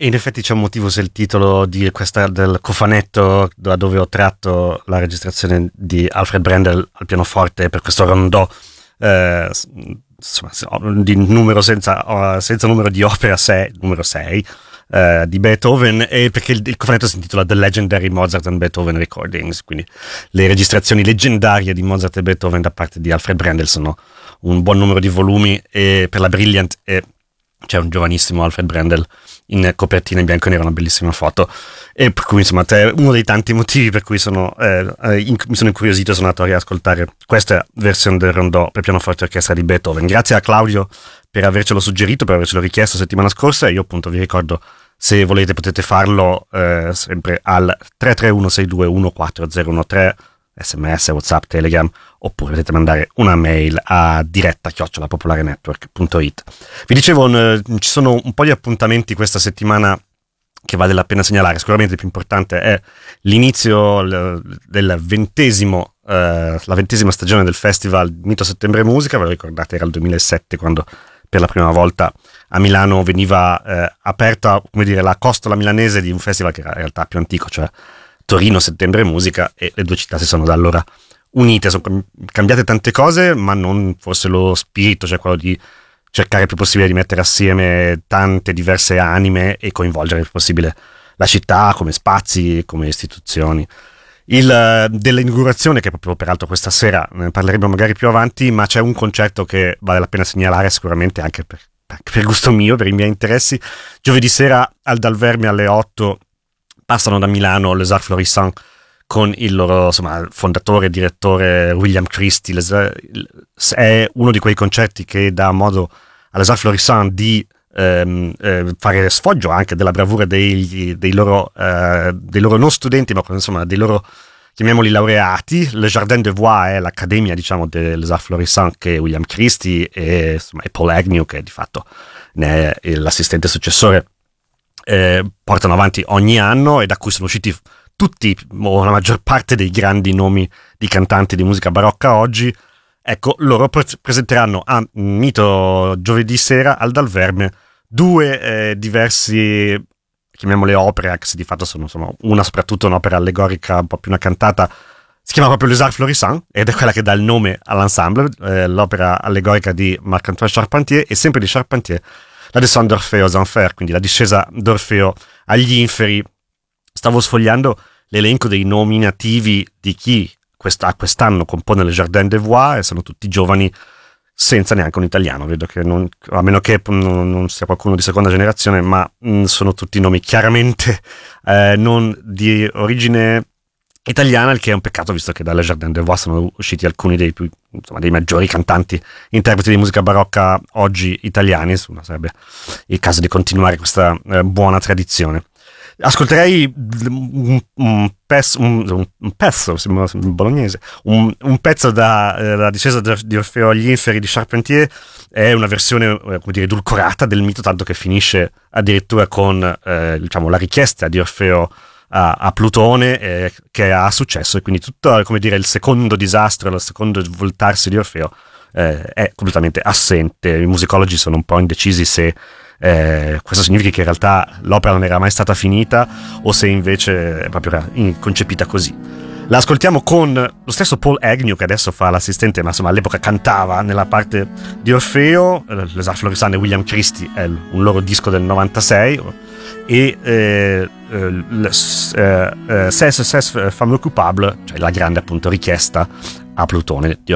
E in effetti c'è un motivo se il titolo di questa, del cofanetto da dove ho tratto la registrazione di Alfred Brendel al pianoforte per questo rondò insomma, di numero senza numero di opera 6, numero 6 di Beethoven, e perché il cofanetto si intitola The Legendary Mozart and Beethoven Recordings, quindi le registrazioni leggendarie di Mozart e Beethoven da parte di Alfred Brendel. Sono un buon numero di volumi, e per la Brilliant c'è un giovanissimo Alfred Brendel in copertina in bianco e nero, una bellissima foto, e per cui insomma è uno dei tanti motivi per cui mi sono incuriosito e sono andato a riascoltare questa versione del rondò per pianoforte e orchestra di Beethoven. Grazie a Claudio per avercelo suggerito, per avercelo richiesto settimana scorsa. Io appunto vi ricordo, se volete potete farlo sempre al 331-621-4013, SMS, WhatsApp, Telegram, oppure potete mandare una mail a diretta@popolarenetwork.it. Vi dicevo, ci sono un po' di appuntamenti questa settimana che vale la pena segnalare. Sicuramente il più importante è l'inizio del la 20ª stagione del festival Mito Settembre Musica. Ve lo ricordate, era il 2007 quando per la prima volta a Milano veniva aperta, come dire, la costola milanese di un festival che era in realtà più antico, cioè Torino Settembre Musica, e le due città si sono da allora unite. Sono cambiate tante cose, ma non forse lo spirito, cioè quello di cercare il più possibile di mettere assieme tante diverse anime e coinvolgere il più possibile la città come spazi, come istituzioni. Dell'inaugurazione, che è proprio peraltro questa sera, ne parleremo magari più avanti, ma c'è un concetto che vale la pena segnalare sicuramente anche per gusto mio, per i miei interessi. Giovedì sera al Dal Verme alle 8 passano da Milano Les Arts Florissants con il loro fondatore e direttore William Christie. È uno di quei concerti che dà modo alle Arts Florissants di fare sfoggio anche della bravura dei loro non studenti, ma insomma dei loro, chiamiamoli, laureati. Le Jardin de Voix è l'accademia, diciamo, des Arts Florissants, che William Christie e Paul Agnew, che di fatto ne è l'assistente successore, portano avanti ogni anno, e da cui sono usciti tutti o la maggior parte dei grandi nomi di cantanti di musica barocca oggi. Ecco, loro presenteranno a Mito giovedì sera al Dal Verme due diversi, chiamiamole opere, anche se di fatto sono una soprattutto un'opera allegorica, un po' più una cantata. Si chiama proprio Les Arts Florissants ed è quella che dà il nome all'ensemble, l'opera allegorica di Marc-Antoine Charpentier, e sempre di Charpentier la Descente d'Orfeo aux Enfers, quindi la discesa d'Orfeo agli inferi. Stavo sfogliando l'elenco dei nominativi di chi quest'anno compone le Jardin des Voix, e sono tutti giovani senza neanche un italiano. Vedo che a meno che non sia qualcuno di seconda generazione, ma sono tutti nomi chiaramente non di origine italiana, il che è un peccato, visto che dalle Jardin des Voix sono usciti alcuni dei maggiori cantanti interpreti di musica barocca oggi italiani. Sarebbe il caso di continuare questa buona tradizione. Ascolterei un pezzo bolognese, un pezzo da discesa di Orfeo agli inferi di Charpentier. È una versione, come dire, edulcorata del mito, tanto che finisce addirittura con la richiesta di Orfeo a Plutone, che ha successo, e quindi tutto, come dire, il secondo disastro, il secondo voltarsi di Orfeo è completamente assente. I musicologi sono un po' indecisi se questo significa che in realtà l'opera non era mai stata finita, o se invece è proprio concepita così. La ascoltiamo con lo stesso Paul Agnew, che adesso fa l'assistente, ma insomma all'epoca cantava nella parte di Orfeo. Les Arts Florissants e William Christie è un loro disco del 96, e C'est fameux coupable, cioè la grande appunto richiesta a Plutone di